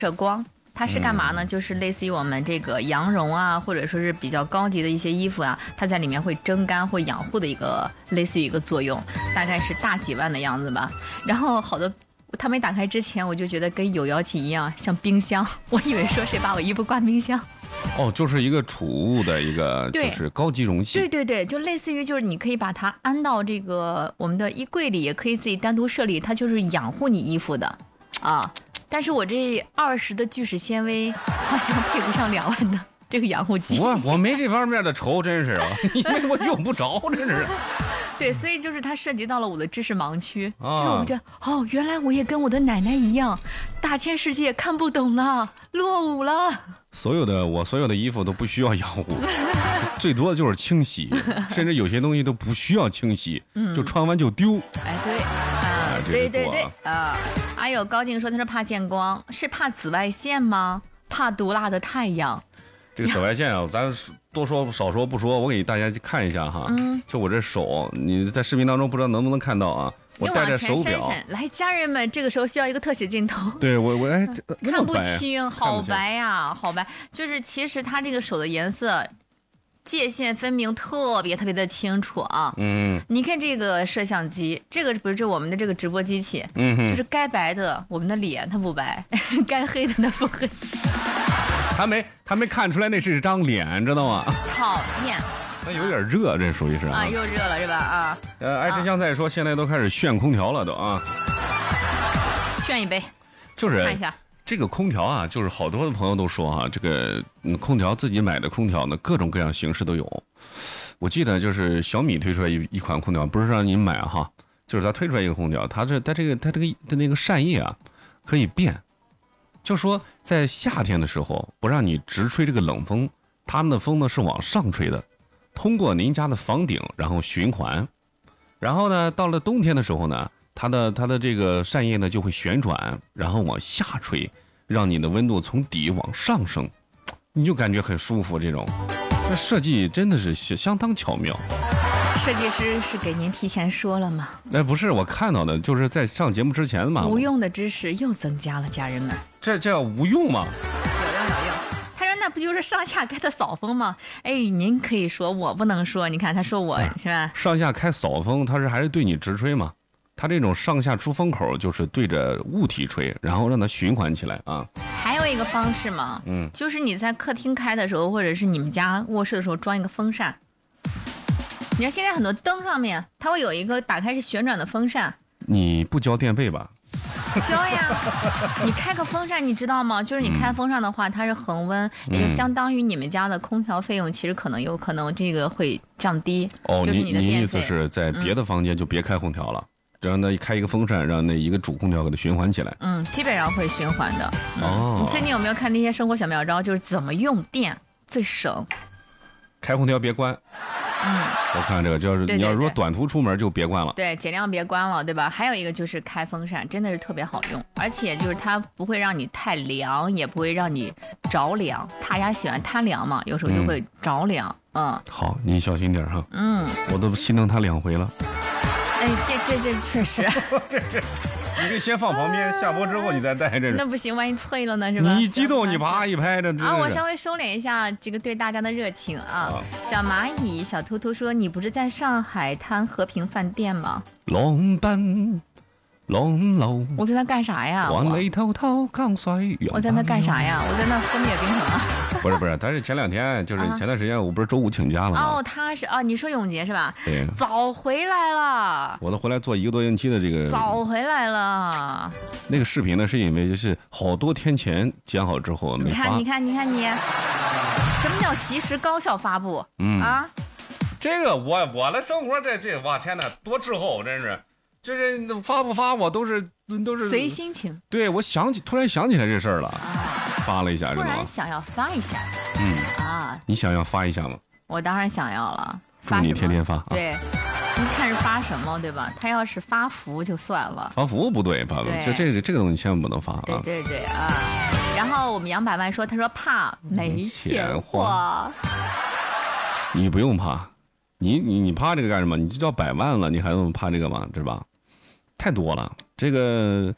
射光。它是干嘛呢？就是类似于我们这个羊绒啊，或者说是比较高级的一些衣服啊，它在里面会蒸干或养护的一个类似于一个作用，大概是大几万的样子吧。然后好多它没打开之前，我就觉得跟有妖气一样，像冰箱，我以为说谁把我衣服挂冰箱。 哦，就是一个储物的一个，就是高级容器。 对对对，就类似于就是你可以把它安到这个我们的衣柜里，也可以自己单独设立，它就是养护你衣服的啊。但是我这20的聚酯纤维好像配不上2万的这个养护剂。 我没这方面的愁，真是啊，因为我用不着，真是。 对，所以就是它涉及到了我的知识盲区，就是我觉得原来我也跟我的奶奶一样，大千世界看不懂了，落伍了。 我所有的衣服都不需要养护，最多就是清洗，甚至有些东西都不需要清洗，就穿完就丢。 哎，对，对啊。还有高静说他是怕见光，是怕紫外线吗？怕毒辣的太阳。 这个紫外线啊，咱多说少说不说，我给大家看一下哈。就我这手，你在视频当中不知道能不能看到啊？我戴着手表。 来，家人们，这个时候需要一个特写镜头。 对我看不清，好白呀，好白。就是其实它这个手的颜色界限分明，特别的清楚啊。你看这个摄像机，这个不是我们的这个直播机器，就是该白的我们的脸它不白，该黑的它不黑。 他没看出来那是一张脸，知道吗？ 讨厌。 那有点热，这属于是啊，又热了是吧？啊。 爱吃香菜说现在都开始炫空调了都啊。 炫一杯。 就是看一下。 这个空调啊，就是好多的朋友都说啊，这个空调自己买的空调呢，各种各样形式都有。我记得就是小米推出来一款空调，不是让您买哈，就是它推出来一个空调，它这个的那个扇叶啊可以变，就说在夏天的时候不让你直吹这个冷风，他们的风呢是往上吹的，通过您家的房顶然后循环，然后呢到了冬天的时候呢，它的这个扇叶呢就会旋转，然后往下吹，让你的温度从底往上升，你就感觉很舒服。这种那设计真的是相当巧妙。 设计师是给您提前说了吗？ 不是，我看到的就是在上节目之前嘛。 无用的知识又增加了，家人们。 这叫无用吗？ 有用。他说那不就是上下开的扫风吗？哎，您可以说，我不能说。你看他说我是吧？ 上下开扫风，它还是对你直吹嘛？它这种上下出风口就是对着物体吹，然后让它循环起来啊。 还有一个方式嘛，就是你在客厅开的时候，或者是你们家卧室的时候装一个风扇。你看现在很多灯上面它会有一个打开是旋转的风扇。 你不交电费吧？ 交呀，你开个风扇你知道吗？就是你开风扇的话，它是恒温，也就相当于你们家的空调费用，其实有可能这个会降低。就是你的电费。 你意思是在别的房间就别开空调了？让它开一个风扇，让那一个主空调给它循环起来。 基本上会循环的。你最近有没有看那些生活小妙招？就是怎么用电最省？ 开空调别关。我看这个就是你要如果短途出门就别关了。 对，尽量别关了，对吧？还有一个就是开风扇，真的是特别好用，而且就是它不会让你太凉，也不会让你着凉。大家喜欢贪凉嘛，有时候就会着凉。 好，你小心点哈。我都心疼它2回了。 哎，这确实。 你可以先放旁边，下播之后你再带着。 那不行，万一脆了呢，是吧？ 你一激动，你啪一拍的。 我稍微收敛一下这个对大家的热情啊。小蚂蚁小突突说：“你不是在上海滩和平饭店吗？” 浪奔浪流。 我在那干啥呀？我在那干啥呀？我在那喝灭冰城啊。 不是，他是前2天，就是前段时间我不是周5请假了吗？ 他是你说永杰是吧？ 对， 早回来了。 我都回来做1个多星期的这个。 早回来了。 那个视频呢，是因为就是好多天前剪好之后没发。 你看你，什么叫及时高效发布？ 这个我的生活这哇天哪，多滞后，真是。这发不发我都是随心情。 对，我突然想起来这事儿了，发了一下， 突然想要发一下。 你想要发一下吗？ 我当然想要了。 祝你天天发。 对，你看是发什么对吧？他要是发福就算了。 发福不对，这个东西千万不能发啊。 对啊。然后我们杨百万说，他说怕没钱花。 你不用怕，你怕这个干什么？你就叫100万了，你还用怕这个吗？是吧？太多了，这个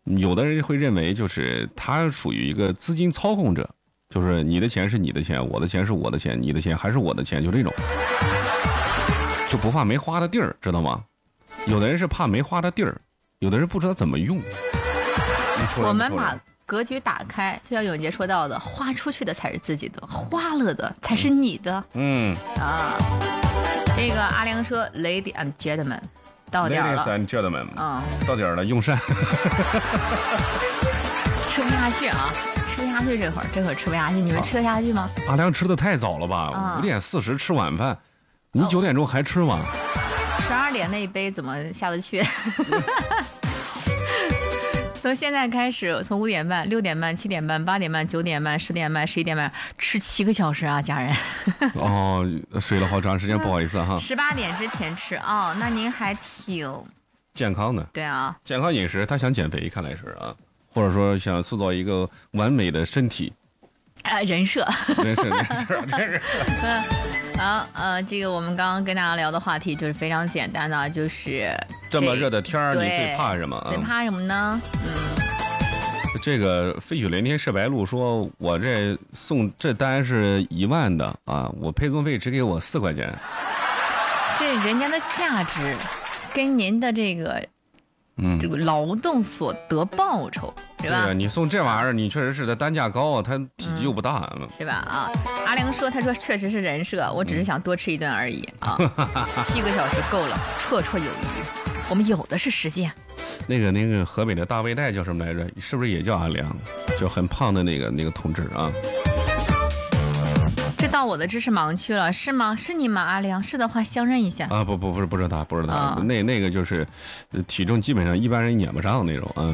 有的人会认为就是他属于一个资金操控者，就是你的钱是你的钱，我的钱是我的钱，你的钱还是我的钱，就这种，就不怕没花的地儿，知道吗？有的人是怕没花的地儿，有的人不知道怎么用。 我们把格局打开，就像永杰说到的，花出去的才是自己的，花了的才是你的。这个阿良说 ，Lady and Gentlemen， 到点了。 Ladies and Gentlemen， 到点了，用膳。 吃不下去啊，吃不下去，这会儿吃不下去，你们吃得下去吗？ 阿良吃的太早了吧？5点40吃晚饭，你9点钟还吃吗 ？12点那一杯怎么下得去？从现在开始，从5点半、6点半、7点半、8点半、9点半、10点半、11点半，吃7个小时啊，家人。 睡了好长时间，不好意思哈。 18点之前吃哦，那您还挺健康的。 对啊， 健康饮食，他想减肥，看来是啊，或者说想塑造一个完美的身体。 人设。 人设。 好，这个我们刚刚跟大家聊的话题就是非常简单的，就是这么热的天儿，你最怕什么？ 最怕什么呢？ 这个飞雪连天射白鹿说，我这送这单是1万的啊，我配送费只给我4块钱。 这人家的价值跟您的这个劳动所得报酬，是吧？ 对啊，你送这玩意儿，你确实是它单价高啊，它体积又不大， 是吧？啊，阿良说，他说确实是人设，我只是想多吃一顿而已啊。7个小时够了，绰绰有余。我们有的是时间。 那个河北的大卫代叫什么来着？是不是也叫阿良？就很胖的那个同志啊。 这到我的知识盲区了，是吗？是你吗？阿良？是的话，相认一下啊！不是他，那个就是，体重基本上一般人撵不上那种啊。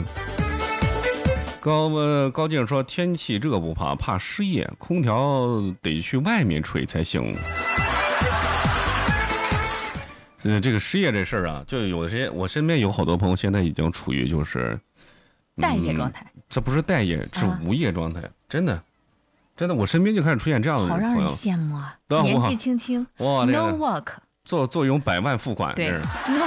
高静说，天气热不怕，怕失业，空调得去外面吹才行。这个失业这事儿啊，就有些我身边有好多朋友现在已经处于就是待业状态。 这不是待业，是无业状态，真的，我身边就开始出现这样的朋友， 好让人羡慕啊！年纪轻轻，哇 ，no work， 坐拥100万付款， 对 ，no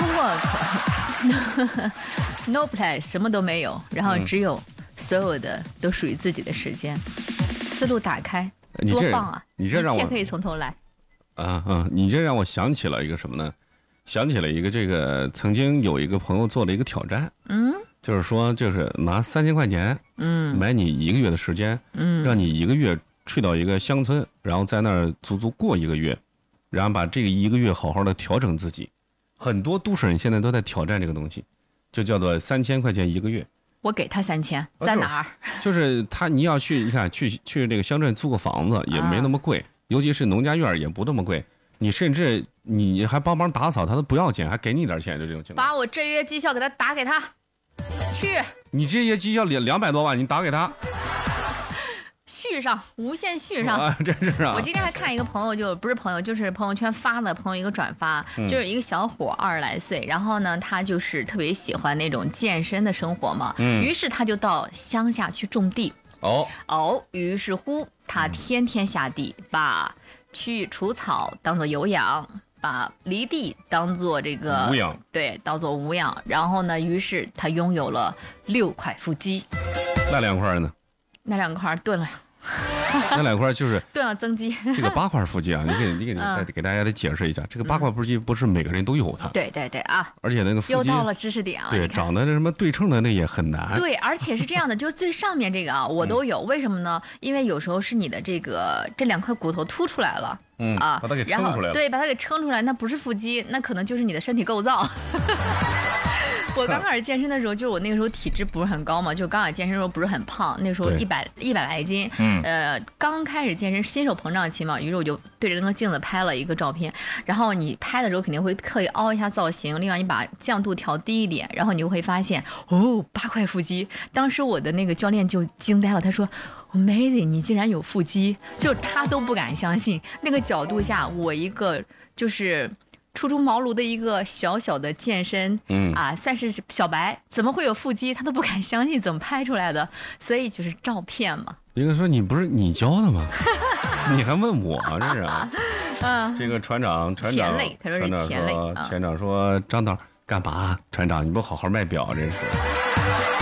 work，no play， 什么都没有，然后只有所有的都属于自己的时间，思路打开，多棒啊！ 你这让我一切可以从头来。 你这让我想起了一个什么呢？想起了一个这个曾经有一个朋友做了一个挑战，就是说就是拿3000块钱，买你1个月的时间，让你1个月去到一个乡村，然后在那儿足足过1个月，然后把这个1个月好好的调整自己。很多都市人现在都在挑战这个东西，就叫做3000块钱1个月。 我给他3000，在哪儿？ 就是你要去，你看去这个乡镇租个房子也没那么贵，尤其是农家院也不那么贵。你甚至你还帮忙打扫，他都不要钱，还给你点钱，就这种情况。 把我这月绩效给他打给他，去。 你这月绩效200多万，你打给他， 续上，无限续上。 真是啊！ 我今天还看一个朋友，就不是朋友，就是朋友圈发的，朋友一个转发，就是一个小伙20来岁，然后呢，他就是特别喜欢那种健身的生活嘛，于是他就到乡下去种地。于是乎他天天下地，把去除草当做有氧，把犁地当做这个无氧， 对，当做无氧。然后呢，于是他拥有了6块腹肌。 那2块呢？ 那2块炖了。 那2块就是炖了增肌。 这个8块腹肌啊，你给大家得解释一下，这个8块腹肌不是每个人都有它。 对啊。 而且那个腹肌又到了知识点了。 对，长得那什么对称的那也很难。 对，而且是这样的，就最上面这个啊，我都有。为什么呢？因为有时候是你的这2块骨头凸出来了。 把它给撑出来了。 对，把它给撑出来，那不是腹肌，那可能就是你的身体构造。我刚开始健身的时候，就是我那个时候体质不是很高嘛，就刚开始健身的时候不是很胖，那时候100来斤。刚开始健身新手膨胀期嘛，于是我就对着那个镜子拍了一个照片。然后你拍的时候肯定会刻意凹一下造型，另外你把降度调低一点，然后你就会发现8块腹肌。当时我的那个教练就惊呆了，他说：“Amazing， 你竟然有腹肌！”就他都不敢相信，那个角度下，我一个就是初出茅庐的一个小小的健身，算是小白，怎么会有腹肌？他都不敢相信，怎么拍出来的？所以就是照片嘛。 一个说你不是你教的吗？你还问我这是啊？这个船长， 钱累，他说是钱累。 船长说张导干嘛？船长你不好好卖表，真是。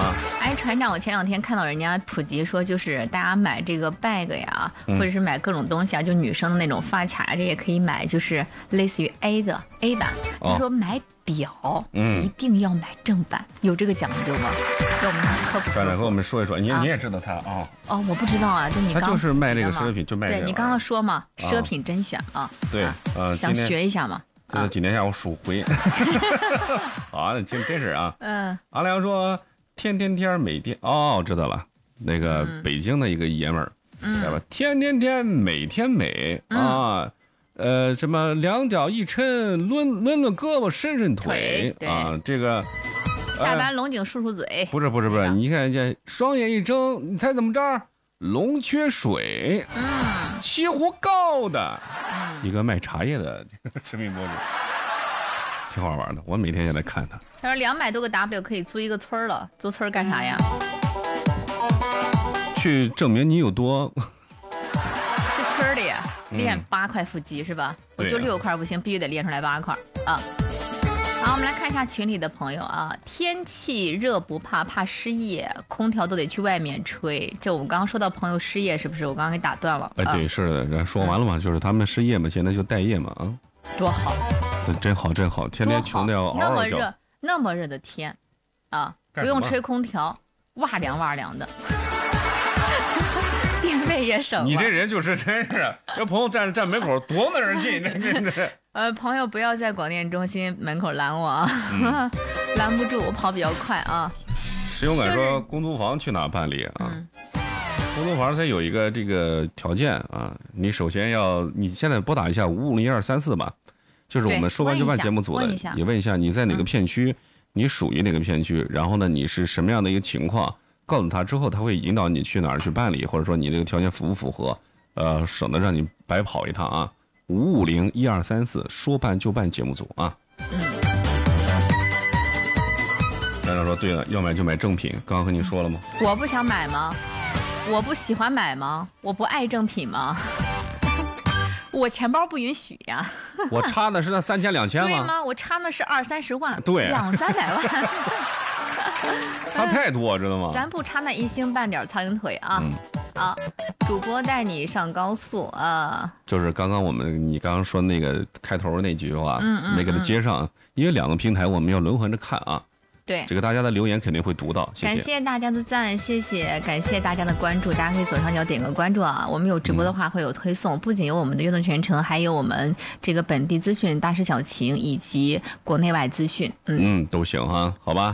啊。 哎，船长，我前两天看到人家普及说，就是大家买这个 bag 呀，或者是买各种东西啊，就女生的那种发卡呀，这也可以买，就是类似于 A 版。他说买表，一定要买正版，有这个讲究吗？给我们科普。 船长跟我们说一说，你也知道他啊？ 哦，我不知道啊，就你刚他就是卖这个奢侈品，就卖这个。 对你刚刚说嘛，奢品甄选啊。 对， 想学一下嘛。 这几年下我数回。好，那真是啊。阿良说天美天哦，知道了，那个北京的一个爷们儿，知道吧？天每天美啊。什么两脚一抻，抡胳膊，伸腿啊，这个下班龙井漱嘴， 不是，你看这双眼一睁，你猜怎么着？龙缺水，西湖高的，一个卖茶叶的视频博主，挺好玩的，我每天也在看他。 他说200多个 W 可以租一个村了，租村干啥呀？ 去证明你有多。 村里练8块腹肌是吧？我就6块不行，必须得练出来8块啊！好，我们来看一下群里的朋友啊，天气热不怕，怕失业，空调都得去外面吹。这我们刚刚说到朋友失业，是不是？我刚刚给打断了。 哎，对，是的，说完了嘛，就是他们失业嘛，现在就待业嘛啊。 多好！ 真好，天天穷的要嗷嗷叫。 那么热的天啊，不用吹空调，哇凉的。电费也省了。 你这人就是真是，这朋友站门口多么人近，真是。 朋友不要在广电中心门口拦我啊，拦不住，我跑比较快啊。 石勇敢说公租房去哪办理啊？公租房它有一个这个条件啊，你首先你现在拨打一下5501234吧，就是我们说办就办节目组的，也问一下你在哪个片区，你属于哪个片区，然后呢你是什么样的一个情况。告诉他之后，他会引导你去哪儿去办理，或者说你这个条件符不符合，省得让你白跑一趟啊。5501234，说办就办节目组啊。站长说对了，要买就买正品，刚刚和你说了吗？ 我不想买吗？我不喜欢买吗？我不爱正品吗？我钱包不允许呀。 我差的是那3000、2000吗？ 对吗？我差的是20-30万， 对 ，200-300万。 差太多，知道吗？ 咱不差那1星半点苍蝇腿啊！主播带你上高速啊！就是你刚刚说那个开头那几句话，没给他接上，因为2个平台我们要轮换着看啊。 对， 这个大家的留言肯定会读到，谢谢。 感谢大家的赞，谢谢，感谢大家的关注，大家可以左上角点个关注啊。我们有直播的话会有推送，不仅有我们的悦动全程，还有我们这个本地资讯、大事小情以及国内外资讯， 都行哈，好吧。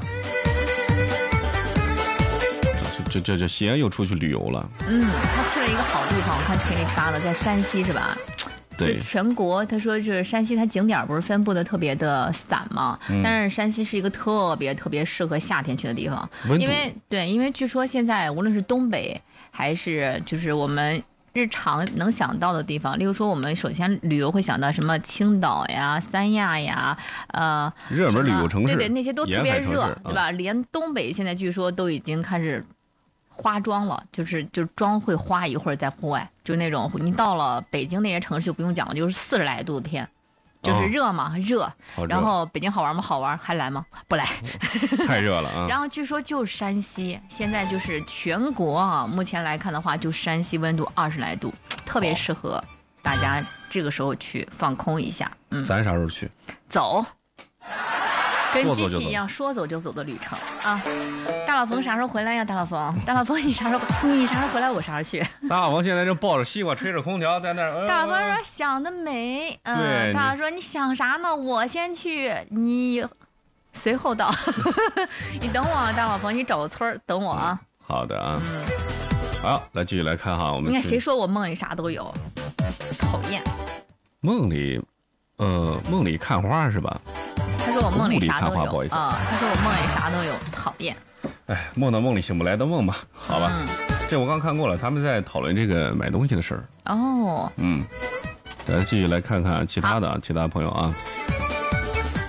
这西安又出去旅游了。 他去了一个好地方，我看群里发了，在山西是吧？ 对， 全国他说就是山西，它景点不是分布的特别的散嘛，但是山西是一个特别适合夏天去的地方，因为据说现在无论是东北还是就是我们日常能想到的地方，例如说我们首先旅游会想到什么青岛呀、三亚呀， 热门旅游城市， 对，那些都特别热，对吧？连东北现在据说都已经开始花妆了，就是妆会花一会儿在户外，就那种你到了北京那些城市就不用讲了，就是40来度的天，就是热嘛，热。然后北京好玩吗？好玩，还来吗？不来， 太热了啊。 然后据说就是山西，现在就是全国啊，目前来看的话，就山西温度20来度，特别适合大家这个时候去放空一下。 咱啥时候去？ 走。跟机器一样，说走就走的旅程啊！大老冯啥时候回来呀？大老冯，你啥时候回来？我啥时候去？ 大老冯现在就抱着西瓜，吹着空调在那儿。 大老冯说想得美， 对。 大老说你想啥呢？我先去，你随后到。你等我啊，大老冯，你找个村等我啊。 好的啊。好，来继续来看哈，我们。 你看谁说我梦里啥都有？讨厌。 梦里看花是吧？ 他说我梦里啥都有啊！ 他说我梦里啥都有，讨厌。 哎，梦到梦里醒不来的梦吧，好吧。这我刚看过了，他们在讨论这个买东西的事儿。 哦。 大家继续来看看其他的其他朋友啊。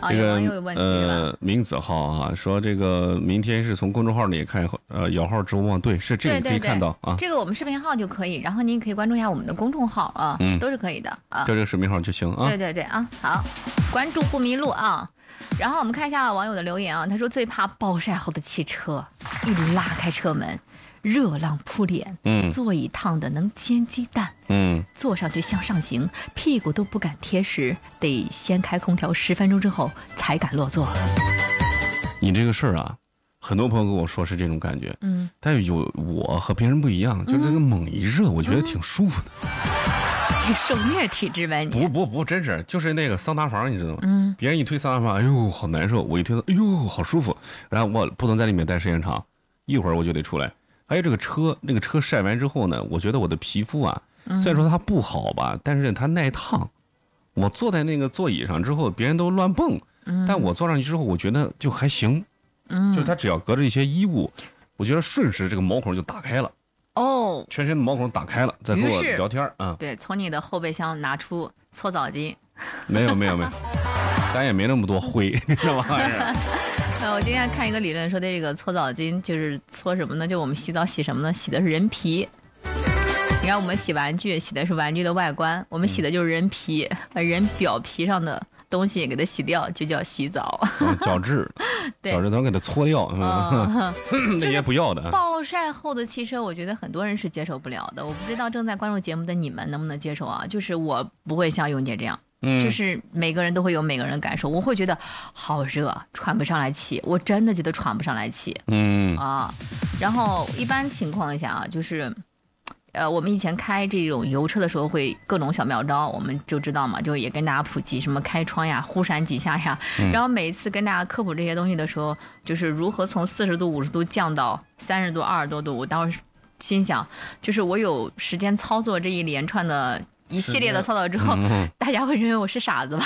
这个网友有问题是吧？ 明子浩啊，说这个明天是从公众号里看摇号直播吗？对，是这个可以看到啊。 这个我们视频号就可以，然后您可以关注一下我们的公众号啊，都是可以的啊。 就这个视频号就行啊。 对啊，好，关注不迷路啊。然后我们看一下网友的留言啊，他说最怕暴晒后的汽车，一拉开车门，热浪扑脸，座椅烫的能煎鸡蛋，坐上去向上行，屁股都不敢贴实，得先开空调10分钟之后才敢落座。 你这个事儿啊，很多朋友跟我说是这种感觉，但是我和别人不一样，就这个猛一热，我觉得挺舒服的。 你受虐体质呗你？ 不，真是就是那个桑拿房，你知道吗？别人一推桑拿房，哎呦好难受，我一推，哎呦好舒服，然后我不能在里面待时间长，一会儿我就得出来。还有这个车，那个车晒完之后呢，我觉得我的皮肤啊，虽然说它不好吧，但是它耐烫。我坐在那个座椅上之后，别人都乱蹦，但我坐上去之后，我觉得就还行。就是它只要隔着一些衣物，我觉得瞬时这个毛孔就打开了。哦，全身的毛孔打开了，在和我聊天啊。 对，从你的后备箱拿出搓澡巾。 没有，咱也没那么多灰，这玩意儿。 我今天看一个理论说的这个搓澡巾就是搓什么呢？就我们洗澡洗什么呢？洗的是人皮。你看我们洗玩具洗的是玩具的外观，我们洗的就是人皮，把人表皮上的东西给它洗掉，就叫洗澡。 角质，角质咱给它搓掉，那些不要的。 暴晒后的汽车，我觉得很多人是接受不了的。我不知道正在关注节目的你们能不能接受啊？就是我不会像永姐这样。就是每个人都会有每个人的感受，我会觉得好热，喘不上来气，我真的觉得喘不上来气。然后一般情况下啊，就是我们以前开这种油车的时候会各种小妙招，我们就知道嘛，就也跟大家普及什么开窗呀、忽闪几下呀。然后每一次跟大家科普这些东西的时候，就是如何从40度、50度降到30度、20多度。我当时心想，就是我有时间操作这一连串的一系列的操作之后，大家会认为我是傻子吧？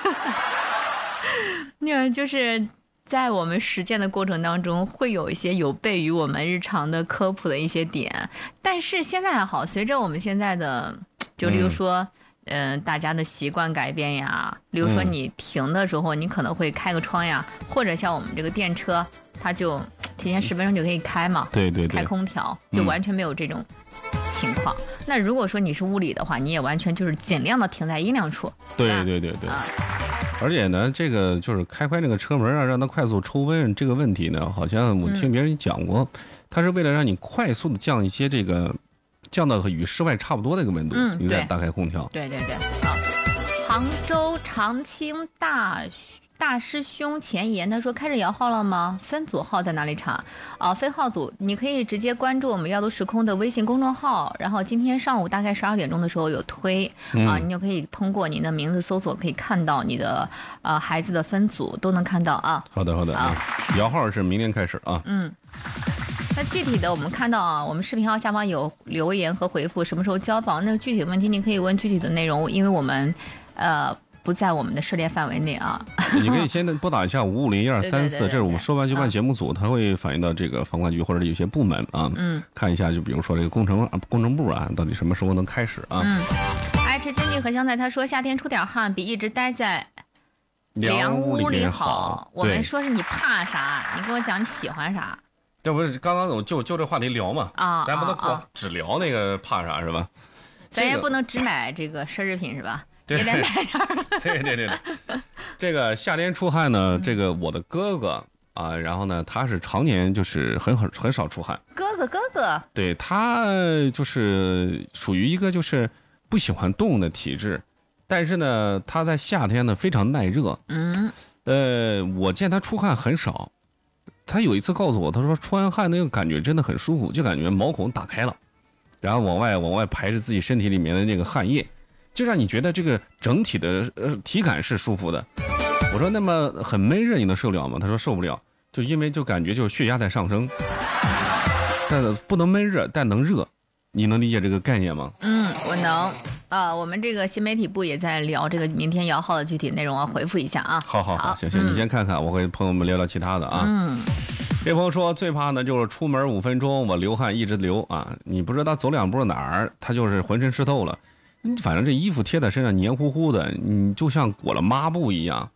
那就是在我们实践的过程当中，会有一些有悖于我们日常的科普的一些点。但是现在还好，随着我们现在的，就例如说，大家的习惯改变呀，例如说你停的时候，你可能会开个窗呀，或者像我们这个电车，它就提前10分钟就可以开嘛， 对， 开空调，就完全没有这种情况。那如果说你是物理的话，你也完全就是尽量的停在阴凉处。 对。而且呢，这个就是开那个车门啊，让它快速抽温这个问题呢，好像我听别人讲过，它是为了让你快速的降一些这个，降到与室外差不多的一个温度，你再打开空调。 对。好，杭州长青大师兄前言，他说开始摇号了吗？分组号在哪里查？分号组你可以直接关注我们耀都时空的微信公众号，然后今天上午大概12点钟的时候有推你就可以通过您的名字搜索，可以看到你的孩子的分组都能看到啊。 好的。摇号是明天开始啊。 那具体的我们看到啊，我们视频号下方有留言和回复，什么时候交房？那个具体的问题你可以问具体的内容，因为我们不在我们的涉猎范围内啊。 你可以先拨打一下5501-234，这是我们说完就办节目组，他会反映到这个房管局或者有些部门啊，看一下，就比如说这个工程部啊，到底什么时候能开始啊？ 爱吃经济和香菜他说夏天出点汗比一直待在凉屋里好。我们说是你怕啥？你跟我讲你喜欢啥？ 这不是刚刚我就这话题聊嘛咱不能光只聊那个怕啥是吧？ 咱也不能只买这个奢侈品是吧？也得买点。 对。这个夏天出汗呢，这个我的哥哥啊，然后呢，他是常年就是很少出汗。 哥哥， 对，他就是属于一个就是不喜欢动的体质，但是呢，他在夏天呢非常耐热。我见他出汗很少，他有一次告诉我，他说出完汗那个感觉真的很舒服，就感觉毛孔打开了，然后往外排着自己身体里面的那个汗液。就让你觉得这个整体的体感是舒服的。我说那么很闷热你能受了吗？他说受不了，就因为就感觉就是血压在上升，但不能闷热，但能热。你能理解这个概念吗？ 我能。我们这个新媒体部也在聊这个明天摇号的具体内容，回复一下啊。 好，行，你先看看，我会朋友们聊聊其他的啊。这朋友说最怕呢就是出门5分钟我流汗一直流啊，你不知道走2步哪儿，他就是浑身湿透了。反正这衣服贴在身上黏糊糊的，你就像裹了抹布一样。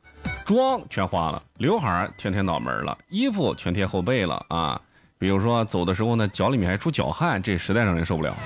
妆全花了，刘海全贴脑门了，衣服全贴后背了啊。比如说走的时候呢，脚里面还出脚汗，这实在让人受不了。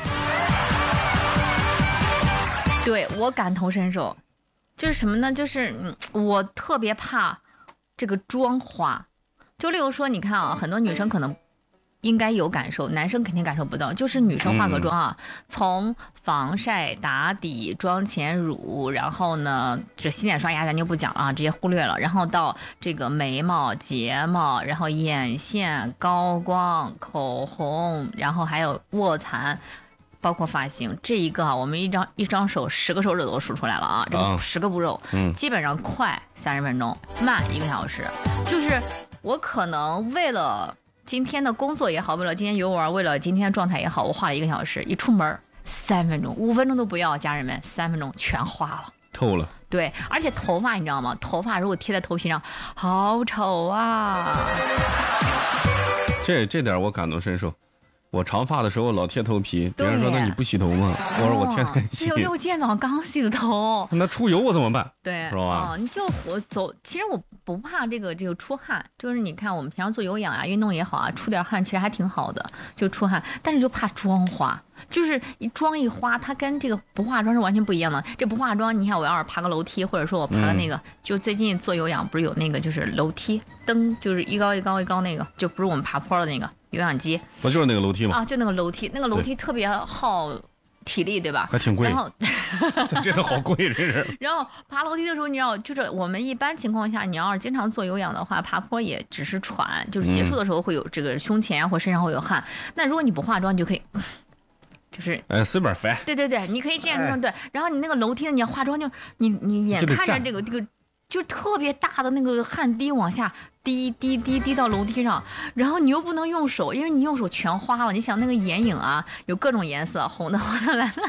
对，我感同身受，就是什么呢？就是我特别怕这个妆花。就例如说，你看啊，很多女生可能应该有感受，男生肯定感受不到。就是女生化个妆啊，从防晒、打底、妆前乳，然后呢，这洗脸刷牙咱就不讲了啊，直接忽略了。然后到这个眉毛、睫毛，然后眼线、高光、口红，然后还有卧蚕。包括发型，这一个啊，我们一张手10个手指都数出来了啊，这个10个步骤，基本上快30分钟，慢1个小时。就是我可能为了今天的工作也好，为了今天游玩，为了今天的状态也好，我花了1个小时，一出门3分钟，5分钟都不要，家人们，3分钟全花了， 透了。 对，而且头发你知道吗？头发如果贴在头皮上，好丑啊！ 这点我感同身受。我长发的时候老贴头皮，别人说那你不洗头吗？我说我天天洗。 我今天早上刚洗的头。 那出油我怎么办？ 对， 是吧？ 你就我走，其实我不怕这个出汗，就是你看我们平常做有氧啊、运动也好啊，出点汗其实还挺好的，就出汗，但是就怕妆花。就是妆一花，它跟这个不化妆是完全不一样的。这不化妆，你看我要是爬个楼梯，或者说我爬个那个，就最近做有氧不是有那个就是楼梯蹬，就是一高一高一高那个，就不是我们爬坡的那个有氧机。 不就是那个楼梯吗？ 啊，就那个楼梯，那个楼梯特别耗体力，对吧？ 还挺贵。 然后真的好贵，这是。 然后爬楼梯的时候，你要就是我们一般情况下，你要是经常做有氧的话，爬坡也只是喘，就是结束的时候会有这个胸前或身上会有汗。那如果你不化妆，你就可以。就是随便翻。 对，你可以这样弄对。然后你那个楼梯呢，你要化妆就你眼看着这个就特别大的那个汗滴往下滴到楼梯上，然后你又不能用手，因为你用手全花了。你想那个眼影啊，有各种颜色，红的、黄的、蓝的，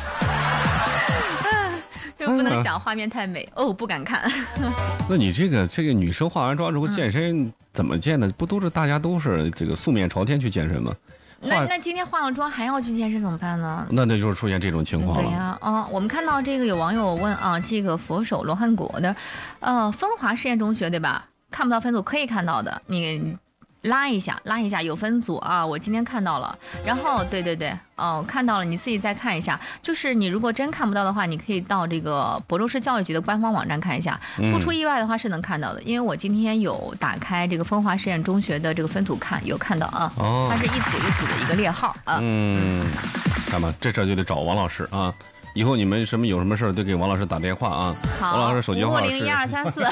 就不能想画面太美不敢看。 那你这个女生化完妆之后健身怎么健呢？不都是大家都是这个素面朝天去健身吗？ 那今天化了妆还要去健身怎么办呢？ 那就是出现这种情况了。 对呀，我们看到这个有网友问啊，这个佛手罗汉果的，风华实验中学对吧？看不到分组可以看到的，你拉一下有分组啊，我今天看到了。然后对，看到了，你自己再看一下。就是你如果真看不到的话，你可以到这个亳州市教育局的官方网站看一下。不出意外的话是能看到的，因为我今天有打开这个风华实验中学的这个分组有看到啊。它是一组一组的一个列号啊。 看吧，这就得找王老师啊。以后你们有什么事儿，都给王老师打电话啊。 好， 王老师手机号是 5501234。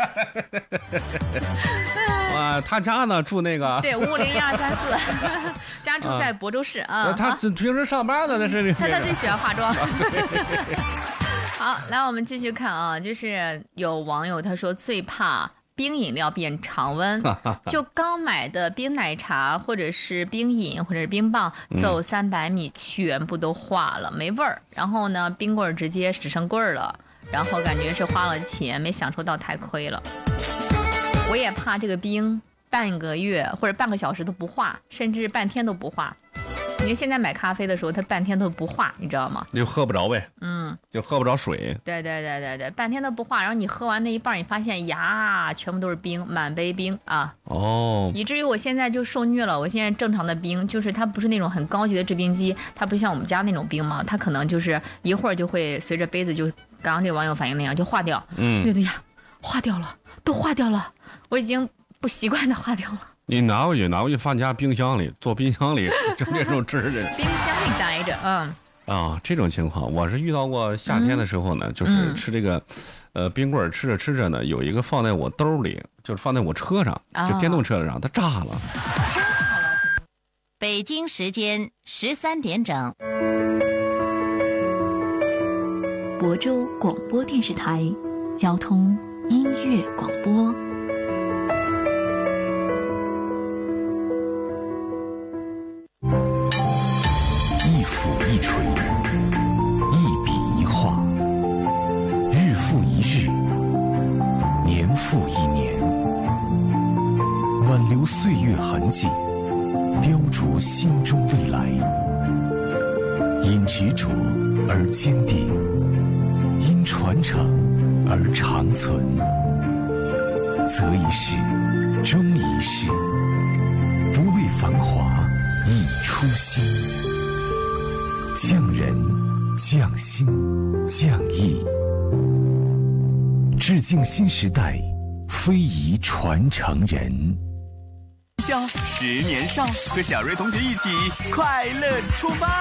他家呢住那个。 对，5501234，家住在亳州市啊。 他平时上班呢，那是。 他最喜欢化妆。好，来我们继续看啊，就是有网友他说最怕冰饮料变常温，就刚买的冰奶茶或者是冰饮或者是冰棒，走300米全部都化了，没味儿。然后呢，冰棍直接只剩棍儿了，然后感觉是花了钱没享受到，太亏了。我也怕这个冰半个月或者半个小时都不化，甚至半天都不化。因为现在买咖啡的时候，它半天都不化，你知道吗？ 就喝不着呗。就喝不着水。对， 半天都不化，然后你喝完那一半，你发现呀，全部都是冰，满杯冰啊。以至于我现在就受虐了。我现在正常的冰，就是它不是那种很高级的制冰机，它不像我们家那种冰嘛，它可能就是一会儿就会随着杯子就刚刚这个网友反映那样就化掉。对呀，化掉了，都化掉了，我已经不习惯的化掉了。 你拿回去放家冰箱里，做冰箱里就这种吃的。 冰箱里待着， 这种情况我是遇到过。夏天的时候呢，就是吃这个，冰棍吃着呢，有一个放在我兜里，就是放在我车上，就电动车上，它炸了。 北京时间13点整， 亳州广播电视台交通音乐广播。 一俯一垂，一笔一画，日复一日，年复一年，挽留岁月痕迹，雕琢心中未来。因执着而坚定，因传承而长存。 择一事，终一事，不为繁华，以初心。匠人，匠心，匠艺，致敬新时代非遗传承人。 10年少，和小瑞同学一起快乐出发。